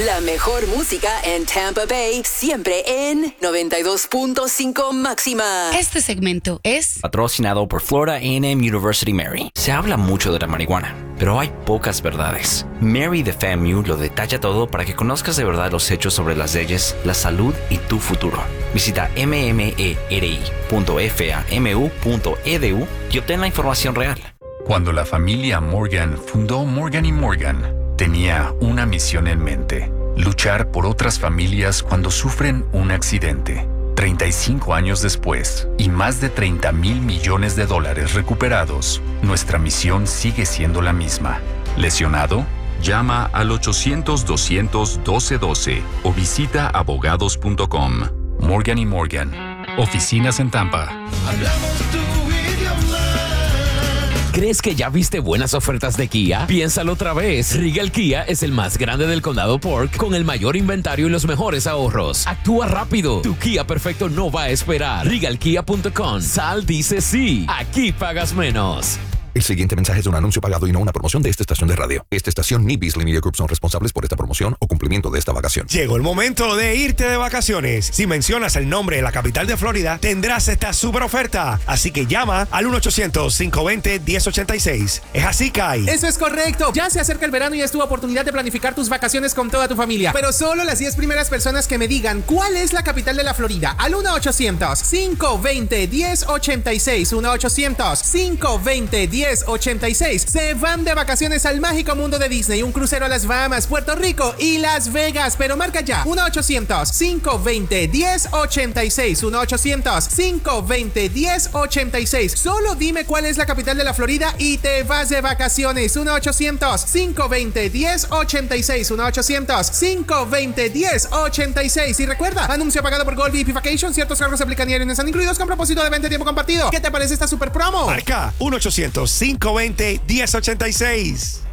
La mejor música en Tampa Bay, siempre en 92.5 máxima. Este segmento es patrocinado por Florida A&M University Mary. Se habla mucho de la marihuana, pero hay pocas verdades. Mary de FAMU lo detalla todo para que conozcas de verdad los hechos sobre las leyes, la salud y tu futuro. Visita mmeri.famu.edu y obtén la información real. Cuando la familia Morgan fundó Morgan & Morgan, tenía una misión en mente: luchar por otras familias cuando sufren un accidente. 35 años después y más de $30,000 millones recuperados, nuestra misión sigue siendo la misma. ¿Lesionado? Llama al 800-200-1212 o visita abogados.com. Morgan & Morgan. Oficinas en Tampa. Hablamos tu idioma. ¿Crees que ya viste buenas ofertas de Kia? Piénsalo otra vez. Regal Kia es el más grande del condado Pork, con el mayor inventario y los mejores ahorros. Actúa rápido. Tu Kia perfecto no va a esperar. Regalkia.com. Sal dice sí. Aquí pagas menos. El siguiente mensaje es un anuncio pagado y no una promoción de esta estación de radio. Esta estación ni Beasley Media Group son responsables por esta promoción o cumplimiento de esta vacación. Llegó el momento de irte de vacaciones. Si mencionas el nombre de la capital de Florida, tendrás esta super oferta. Así que llama al 1-800-520-1086. ¿Es así, Kai? Eso es correcto. Ya se acerca el verano y es tu oportunidad de planificar tus vacaciones con toda tu familia. Pero solo las 10 primeras personas que me digan cuál es la capital de la Florida. Al 1-800-520-1086. 1-800-520-1086. Se van de vacaciones al mágico mundo de Disney, un crucero a las Bahamas, Puerto Rico y Las Vegas. Pero marca ya 1-800-520-1086. 1-800-520-1086. Solo dime cuál es la capital de la Florida y te vas de vacaciones. 1-800-520-1086. 1-800-520-1086. Y recuerda, anuncio pagado por Gold VIP Vacation. Ciertos cargos aplican y no están incluidos con propósito de venta y tiempo compartido. ¿Qué te parece esta super promo? Marca 1-800-520-1086.